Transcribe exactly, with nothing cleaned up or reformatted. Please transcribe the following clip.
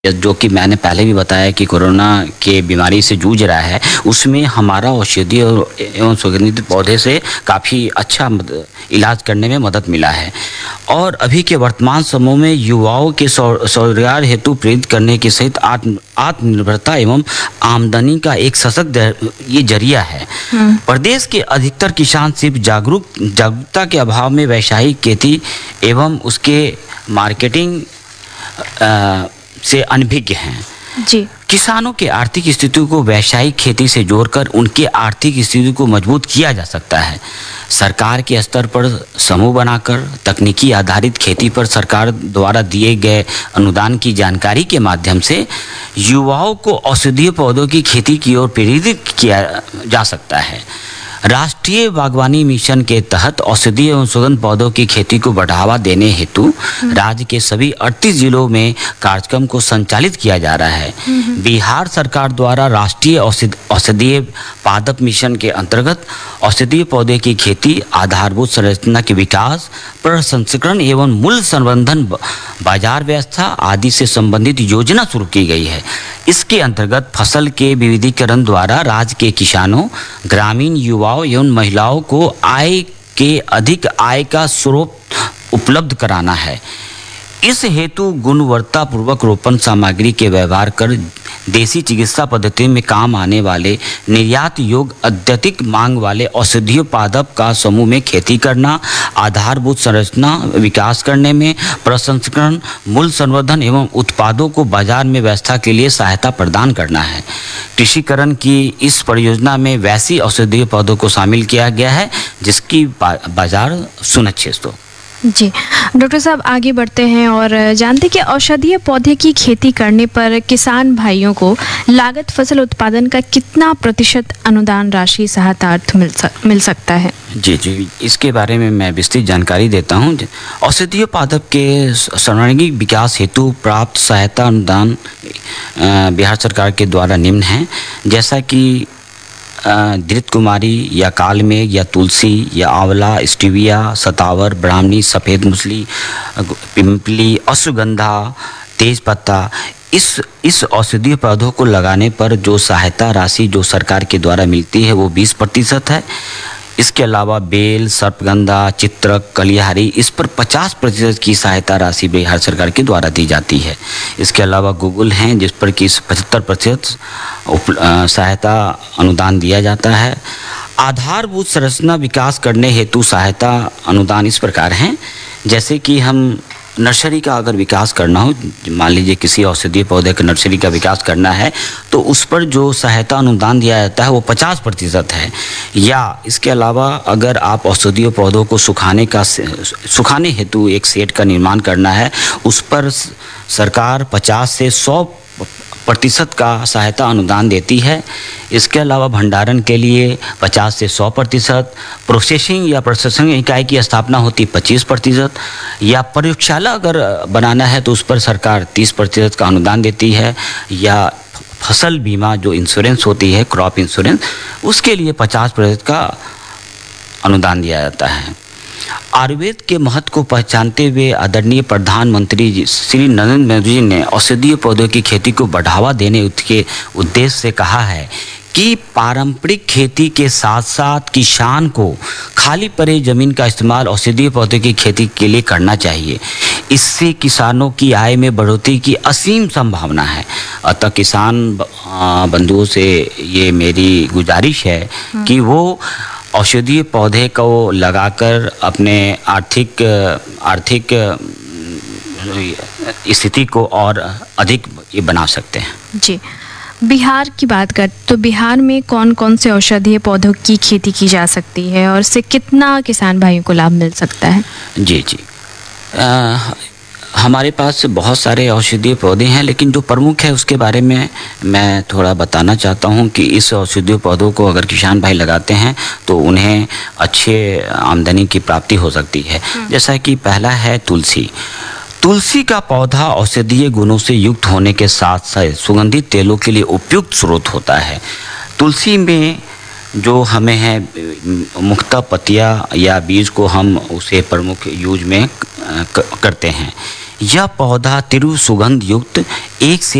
जो कि मैंने पहले भी बताया कि कोरोना के बीमारी से जूझ रहा है, उसमें हमारा औषधीय एवं सुगंधित पौधे से काफ़ी अच्छा इलाज करने में मदद मिला है। और अभी के वर्तमान समय में युवाओं के स्वरोजगार हेतु प्रेरित करने के सहित आत्म आत्मनिर्भरता एवं आमदनी का एक सशक्त ये जरिया है। प्रदेश के अधिकतर किसान सिर्फ जागरूक जागरूकता के अभाव में वैश्विक खेती एवं उसके मार्केटिंग आ, से अनभिज्ञ हैं। जी। किसानों के आर्थिक स्थिति को वैश्विक खेती से जोड़कर उनके आर्थिक स्थिति को मजबूत किया जा सकता है। सरकार के स्तर पर समूह बनाकर तकनीकी आधारित खेती पर सरकार द्वारा दिए गए अनुदान की जानकारी के माध्यम से युवाओं को औषधीय पौधों की खेती की ओर प्रेरित किया जा सकता है। राष्ट्रीय बागवानी मिशन के तहत औषधीय एवं सुगंध पौधों की खेती को बढ़ावा देने हेतु राज्य के सभी अड़तीस जिलों में कार्यक्रम को संचालित किया जा रहा है। बिहार सरकार द्वारा राष्ट्रीय औषधीय पादप मिशन के अंतर्गत औषधीय पौधे की खेती, आधारभूत संरचना के विकास, प्रसंस्करण एवं मूल्य संवर्धन, बाजार व्यवस्था आदि से संबंधित योजना शुरू की गई है। इसके अंतर्गत फसल के विविधीकरण द्वारा राज्य के किसानों, ग्रामीण युवाओं एवं महिलाओं को आय के अधिक आय का स्रोत उपलब्ध कराना है। इस हेतु गुणवत्तापूर्वक रोपण सामग्री के व्यवहार कर देसी चिकित्सा पद्धति में काम आने वाले निर्यात योग्य अत्यधिक मांग वाले औषधीय पादप का समूह में खेती करना, आधारभूत संरचना विकास करने में प्रसंस्करण, मूल्य संवर्धन एवं उत्पादों को बाजार में व्यवस्था के लिए सहायता प्रदान करना है। कृषिकरण की इस परियोजना में वैसी औषधीय पौधों को शामिल किया गया है जिसकी बाजार सुनिश्चित हो। जी डॉक्टर साहब, आगे बढ़ते हैं और जानते हैं कि औषधीय पौधे की खेती करने पर किसान भाइयों को लागत फसल उत्पादन का कितना प्रतिशत अनुदान राशि सहायता अर्थ मिल सक, मिल सकता है? जी जी इसके बारे में मैं विस्तृत जानकारी देता हूं। औषधीय पादप के सर्वांगीण विकास हेतु प्राप्त सहायता अनुदान बिहार सरकार के द्वारा निम्न है, जैसा कि धृत कुमारी या कालमेघ या तुलसी या आंवला, स्टीविया, सतावर, ब्राह्मणी, सफ़ेद मूसली, पिंपली, अश्वगंधा, तेज पत्ता। इस इस औषधीय पौधों को लगाने पर जो सहायता राशि जो सरकार के द्वारा मिलती है वो बीस प्रतिशत है। इसके अलावा बेल, सर्पगंधा, चित्रक, कलिहारी, इस पर पचास प्रतिशत की सहायता राशि बिहार सरकार के द्वारा दी जाती है। इसके अलावा गूगल हैं जिस पर कि पचहत्तर प्रतिशत सहायता अनुदान दिया जाता है। आधारभूत संरचना विकास करने हेतु सहायता अनुदान इस प्रकार हैं, जैसे कि हम नर्सरी का अगर विकास करना हो, मान लीजिए किसी औषधीय पौधे का नर्सरी का विकास करना है तो उस पर जो सहायता अनुदान दिया जाता है वो पचास प्रतिशत है। या इसके अलावा अगर आप औषधीय पौधों को सुखाने का सुखाने हेतु एक सेट का निर्माण करना है, उस पर सरकार पचास से सौ प्रतिशत का सहायता अनुदान देती है। इसके अलावा भंडारण के लिए पचास से सौ प्रतिशत, प्रोसेसिंग या प्रोसेसिंग इकाई की स्थापना होती पच्चीस प्रतिशत, या प्रयोगशाला अगर बनाना है तो उस पर सरकार तीस प्रतिशत का अनुदान देती है। या फसल बीमा जो इंश्योरेंस होती है, क्रॉप इंश्योरेंस, उसके लिए पचास प्रतिशत का अनुदान दिया जाता है। आयुर्वेद के महत्व को पहचानते हुए आदरणीय प्रधानमंत्री श्री नरेंद्र मोदी जी ने औषधीय पौधों की खेती को बढ़ावा देने के उद्देश्य से कहा है कि पारंपरिक खेती के साथ साथ किसान को खाली पड़े जमीन का इस्तेमाल औषधीय पौधों की खेती के लिए करना चाहिए। इससे किसानों की आय में बढ़ोतरी की असीम संभावना है। अतः किसान बंधुओं से ये मेरी गुजारिश है कि वो औषधीय पौधे को लगाकर अपने आर्थिक आर्थिक स्थिति को और अधिक ये बना सकते हैं। जी, बिहार की बात कर तो बिहार में कौन कौन से औषधीय पौधों की खेती की जा सकती है और इससे कितना किसान भाइयों को लाभ मिल सकता है? जी जी आ, हमारे पास बहुत सारे औषधीय पौधे हैं, लेकिन जो प्रमुख है उसके बारे में मैं थोड़ा बताना चाहता हूं कि इस औषधीय पौधों को अगर किसान भाई लगाते हैं तो उन्हें अच्छे आमदनी की प्राप्ति हो सकती है। जैसा कि पहला है तुलसी। तुलसी का पौधा औषधीय गुणों से युक्त होने के साथ साथ सुगंधित तेलों के लिए उपयुक्त स्रोत होता है। तुलसी में जो हमें है मुख्यतः पत्तियाँ या बीज को हम उसे प्रमुख यूज में करते हैं। यह पौधा तिरु सुगंध युक्त एक से